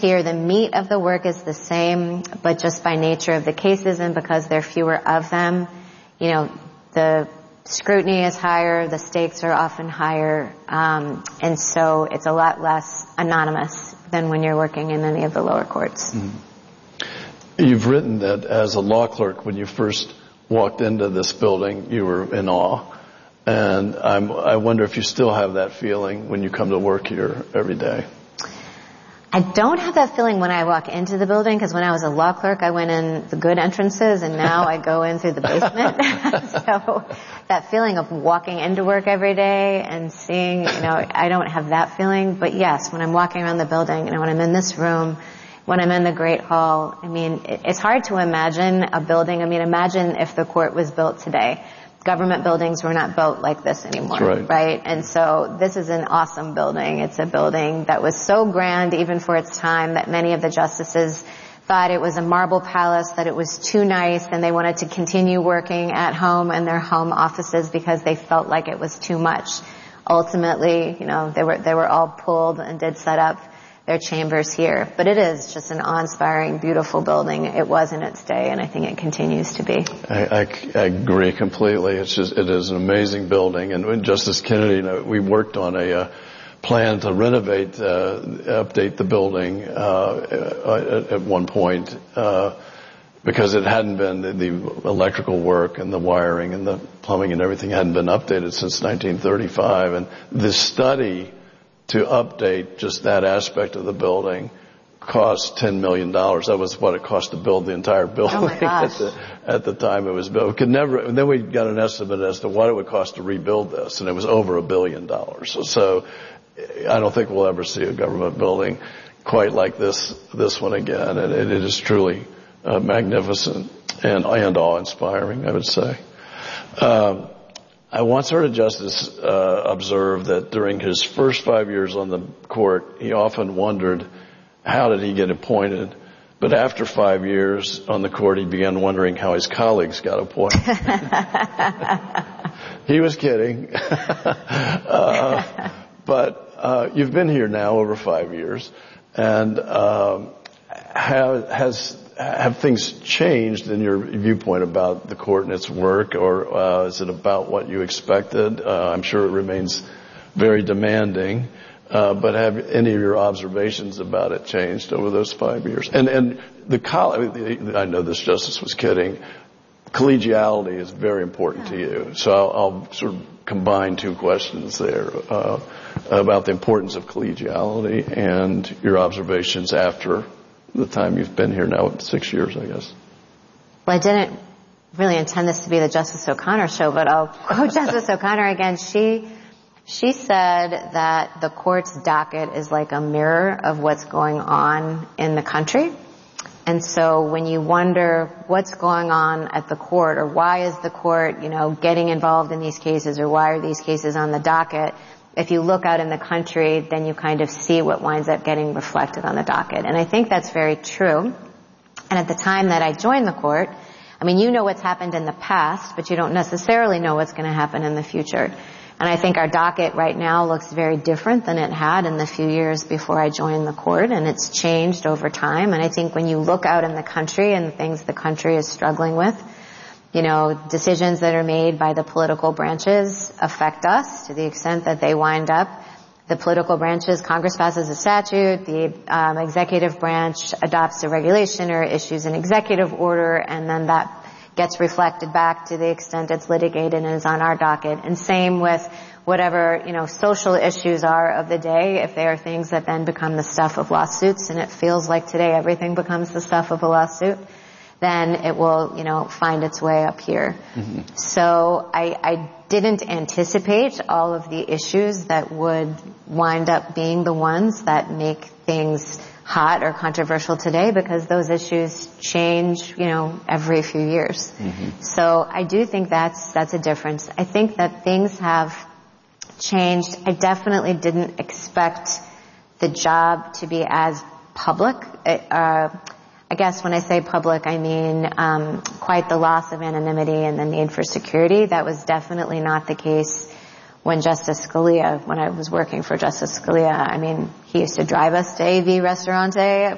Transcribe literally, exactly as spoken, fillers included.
Here, the meat of the work is the same, but just by nature of the cases and because there are fewer of them, you know, the scrutiny is higher, the stakes are often higher, um, and so it's a lot less anonymous than when you're working in any of the lower courts. Mm-hmm. You've written that as a law clerk, when you first walked into this building, you were in awe. And I'm, I wonder if you still have that feeling when you come to work here every day. I don't have that feeling when I walk into the building, because when I was a law clerk, I went in the good entrances, and now I go in through the basement. So that feeling of walking into work every day and seeing, you know, I don't have that feeling. But yes, when I'm walking around the building, you know, when I'm in this room, when I'm in the Great Hall, I mean, it's hard to imagine a building. I mean, imagine if the court was built today. Government buildings were not built like this anymore, right. right? And so this is an awesome building. It's a building that was so grand even for its time that many of the justices thought it was a marble palace, that it was too nice, and they wanted to continue working at home in their home offices because they felt like it was too much. Ultimately, you know, they were, they were all pulled and did set up their chambers here. But it is just an awe-inspiring, beautiful building. It was in its day, and I think it continues to be. I, I, I agree completely. It's just, it is an amazing building. And when Justice Kennedy, you know, we worked on a uh, plan to renovate, uh, update the building uh, at, at one point uh, because it hadn't been, the, the electrical work and the wiring and the plumbing and everything hadn't been updated since nineteen thirty-five. And this study to update just that aspect of the building cost ten million dollars. That was what it cost to build the entire building oh my gosh. at, the, at the time it was built. We could never, and then we got an estimate as to what it would cost to rebuild this, and it was over a billion dollars. So, so I don't think we'll ever see a government building quite like this, this one again. And it, it is truly uh, magnificent and, and awe-inspiring, I would say. Um, I once heard a justice uh, observe that during his first five years on the court, he often wondered, how did he get appointed? But after five years on the court, he began wondering how his colleagues got appointed. He was kidding. uh, but uh, you've been here now over five years, and um, have, has have things changed in your viewpoint about the court and its work, or uh, is it about what you expected? Uh, I'm sure it remains very demanding, uh, but have any of your observations about it changed over those five years? And and the coll- I know this justice was kidding. Collegiality is very important to you, so I'll, I'll sort of combine two questions there uh, about the importance of collegiality and your observations after the time you've been here now, six years, I guess. Well, I didn't really intend this to be the Justice O'Connor show, but I'll quote Justice O'Connor again. She, she said that the court's docket is like a mirror of what's going on in the country. And so when you wonder what's going on at the court, or why is the court, you know, getting involved in these cases, or why are these cases on the docket, if you look out in the country, then you kind of see what winds up getting reflected on the docket. And I think that's very true. And at the time that I joined the court, I mean, you know what's happened in the past, but you don't necessarily know what's going to happen in the future. And I think our docket right now looks very different than it had in the few years before I joined the court, and it's changed over time. And I think when you look out in the country and the things the country is struggling with, you know, decisions that are made by the political branches affect us to the extent that they wind up. The political branches, Congress passes a statute, the um, executive branch adopts a regulation or issues an executive order, and then that gets reflected back to the extent it's litigated and is on our docket. And same with whatever, you know, social issues are of the day. If they are things that then become the stuff of lawsuits, and it feels like today everything becomes the stuff of a lawsuit, then it will, you know, find its way up here. Mm-hmm. So I, I didn't anticipate all of the issues that would wind up being the ones that make things hot or controversial today, because those issues change, you know, every few years. Mm-hmm. So I do think that's, that's a difference. I think that things have changed. I definitely didn't expect the job to be as public. It, uh, I guess when I say public, I mean um, quite the loss of anonymity and the need for security. That was definitely not the case when Justice Scalia, when I was working for Justice Scalia. I mean, he used to drive us to A V Restaurante